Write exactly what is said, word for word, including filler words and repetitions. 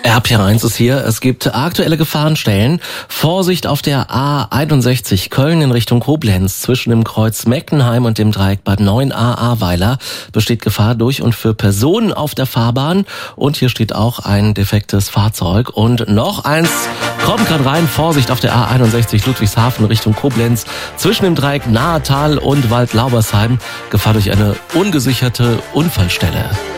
R P eins ist hier. Es gibt aktuelle Gefahrenstellen. Vorsicht auf der A einundsechzig Köln in Richtung Koblenz. Zwischen dem Kreuz Meckenheim und dem Dreieck Bad neun a Ahrweiler besteht Gefahr durch und für Personen auf der Fahrbahn. Und hier steht auch ein defektes Fahrzeug. Und noch eins kommt gerade rein. Vorsicht auf der A einundsechzig Ludwigshafen Richtung Koblenz. Zwischen dem Dreieck Nahetal und Waldlaubersheim. Gefahr durch eine ungesicherte Unfallstelle.